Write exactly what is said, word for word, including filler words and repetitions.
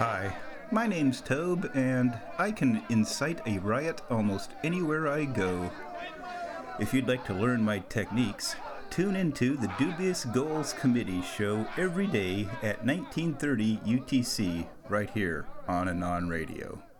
Hi, my name's Tobe, and I can incite a riot almost anywhere I go. If you'd like to learn my techniques, tune into the Dubious Goals Committee show every day at nineteen thirty U T C right here on Anon Radio.